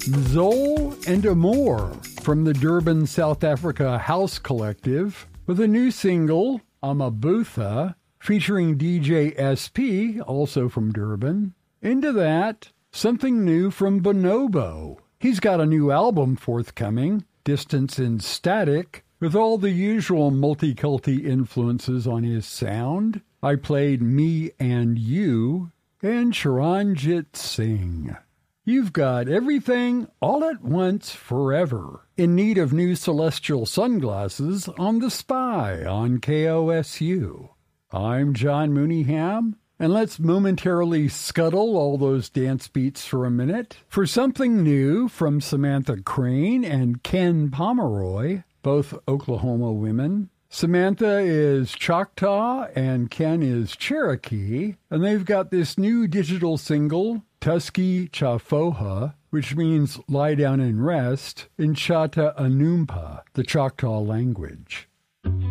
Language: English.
Zol and Amor from the Durban, South Africa House Collective with a new single, Amabutha, featuring DJ SP, also from Durban. Into that, something new from Bonobo. He's got a new album forthcoming, Distance and Static, with all the usual multi-culti influences on his sound. I played Me and You and Charanjit Singh. You've got everything all at once forever. In need of new celestial sunglasses on The Spy on KOSU. I'm John Mooneyham, and let's momentarily scuttle all those dance beats for a minute for something new from Samantha Crane and Ken Pomeroy, both Oklahoma women. Samantha is Choctaw and Ken is Cherokee, and they've got this new digital single, Tusky Chafoha, which means lie down and rest, in Chata Anumpa, the Choctaw language.